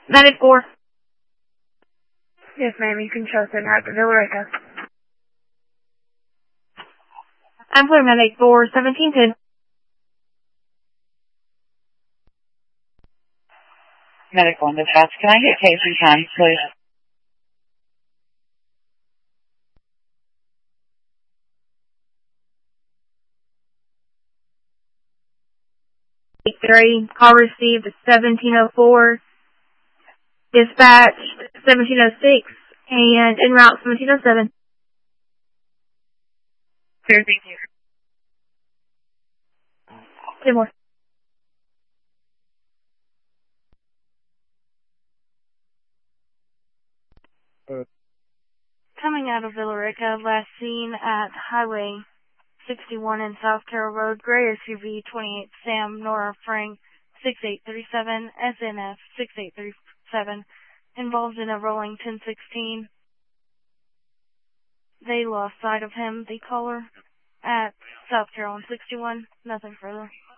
Medic 4. Yes, ma'am. You can trust it out to Villa Rica. I'm clear, Medic 4, 1710. Medic 1 dispatch. Can I get case and time, please? 3. Call received 1704. Dispatched 1706. And en route 1707. Clear, thank you. 2 more. Coming out of Villa Rica, last seen at Highway 61 in South Carroll Road, gray SUV 28 Sam Nora Frank 6837 SNF 6837, involved in a rolling 1016. They lost sight of him, the caller, at South Carroll 61. Nothing further.